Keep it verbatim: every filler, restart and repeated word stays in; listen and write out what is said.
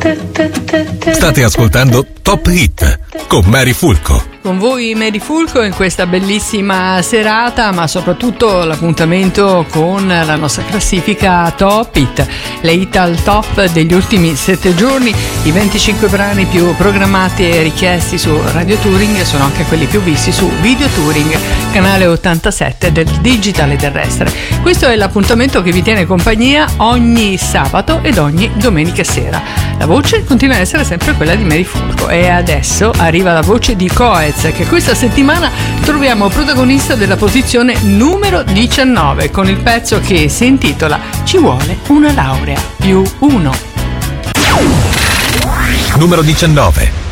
State ascoltando Top Hit con Mary Fulco. Con voi Mary Fulco in questa bellissima serata, ma soprattutto l'appuntamento con la nostra classifica Top Hit, le hit al top degli ultimi sette giorni. I venticinque brani più programmati e richiesti su Radio Touring sono anche quelli più visti su Video Touring, canale ottantasette del digitale terrestre. Questo è l'appuntamento che vi tiene compagnia ogni sabato ed ogni domenica sera. La voce continua a essere sempre quella di Mary Fulco e adesso arriva la voce di Coez, che questa settimana troviamo protagonista della posizione numero diciannove con il pezzo che si intitola Ci vuole una laurea più uno. Numero diciannove.